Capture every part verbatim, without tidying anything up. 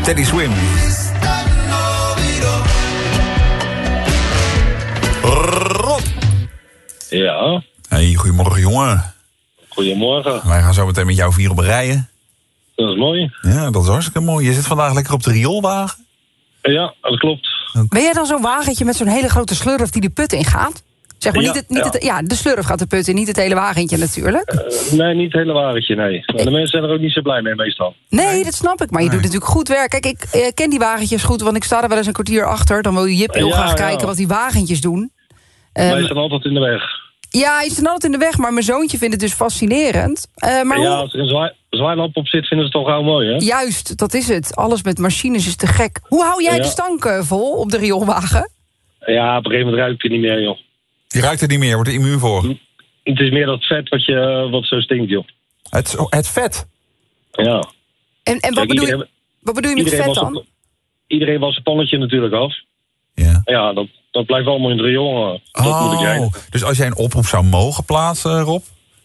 Teddy Swim. Rob. Ja. Hey, goedemorgen jongen. Goedemorgen. Wij gaan zo meteen met jou vier op rijden. Dat is mooi. Ja, dat is hartstikke mooi. Je zit vandaag lekker op de rioolwagen. Ja, dat klopt. Ben jij dan zo'n wagentje met zo'n hele grote slurf die de put ingaat? Zeg maar, Ja, niet het, niet ja. Het, ja, de slurf gaat de put in, niet het hele wagentje natuurlijk. Uh, nee, niet het hele wagentje, nee. Maar de mensen zijn er ook niet zo blij mee meestal. Nee, dat snap ik, maar je Nee. doet natuurlijk goed werk. Kijk, ik eh, ken die wagentjes goed, want ik sta er wel eens een kwartier achter. Dan wil je Jip heel Ja, graag ja. kijken wat die wagentjes doen. Wij Um, staan altijd in de weg. ja, hij is dan altijd in de weg, maar mijn zoontje vindt het dus fascinerend. Uh, maar ja, hoe- als er een zwaai, zwaailamp op zit, vinden ze het toch gauw mooi, hè? Juist, dat is het. Alles met machines is te gek. Hoe hou jij Ja. de stank eh, vol op de rioolwagen? Ja, op een gegeven moment ruik ik het niet meer, joh. Je ruikt het niet meer, wordt er immuun voor. Het is meer dat vet wat, je, wat zo stinkt, joh. Het, het vet. Ja. En, en wat, Kijk, bedoel je, iedereen, wat bedoel je met iedereen vet was dan? een- iedereen was zijn pannetje natuurlijk af. Ja. Ja, dat, dat blijft allemaal in het riool. eh. Dat moet ik jij. Oh, dus als jij een oproep zou mogen plaatsen, Rob?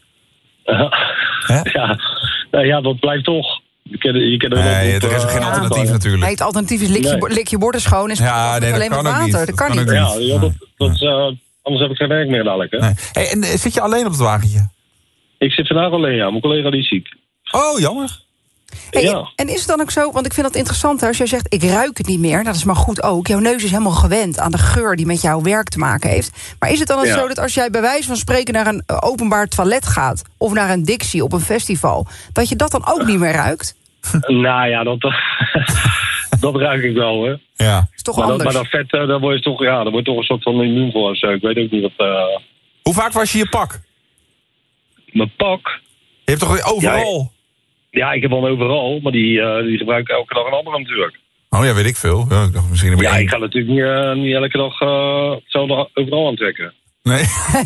Hè? Ja, nou ja, dat blijft toch. Je kan, je kan er Nee, ook op, er is ook geen eh, alternatief aanvangen. natuurlijk. Nee, het alternatief is lik je, Nee. bo- lik je borden schoon en Ja, spuit nee, dat alleen kan met ook water. niet. Dat kan Dat niet. kan ook Ja, ja, dat, dat is, eh, anders heb ik geen werk meer dadelijk, hè. Nee. Hey, en eh, zit je alleen op het wagentje? Ik zit vandaag alleen, ja. Mijn collega die is ziek. Oh, jammer. Hey, Ja. En is het dan ook zo, want ik vind dat interessant, hè, als jij zegt ik ruik het niet meer, dat is maar goed ook. Jouw neus is helemaal gewend aan de geur die met jouw werk te maken heeft. Maar is het dan ook Ja. zo dat als jij bij wijze van spreken naar een eh, openbaar toilet gaat, of naar een Dixie op een festival, dat je dat dan ook niet meer ruikt? Nou ja, dat, dat ruik ik wel, hè. Ja. Is toch Maar dat, anders? maar dat vet, eh, daar word je toch, ja, daar word je toch een soort van immuun voor of zo. Ik weet ook niet wat... eh, Hoe vaak was je je pak? mijn pak... Je hebt toch weer overal? Ja, ik heb wel overal, maar die, eh, die gebruik ik elke dag een andere natuurlijk. Oh ja, weet ik veel. Ja, ik dacht misschien een Ja, één. ik ga natuurlijk niet, eh, niet elke dag eh, hetzelfde overal aantrekken. Nee.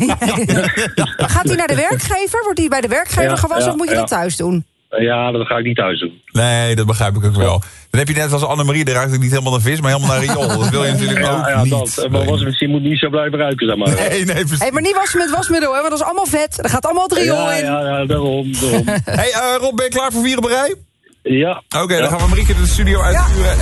Gaat hij naar de werkgever? Wordt hij bij de werkgever Ja, gewassen ja, of moet je ja. dat thuis doen? Eh, ja, dat ga ik niet thuis doen. Nee, dat begrijp ik ook wel. Dan heb je net als Annemarie, daar ruikt het niet helemaal naar vis, maar helemaal naar riool. Dat wil je natuurlijk ook Ja, ja, niet. dat. Maar was misschien moet niet zo blijven ruiken, zeg maar. Nee, nee, precies. Hey, maar niet wassen met wasmiddel, hè, want dat is allemaal vet. Er gaat allemaal het riool ja, in. ja, ja, daarom, daarom. Hey, eh, Rob, ben je klaar voor vier op een rij? Ja. Oké, Ja. dan gaan we Marieke de studio uitsturen.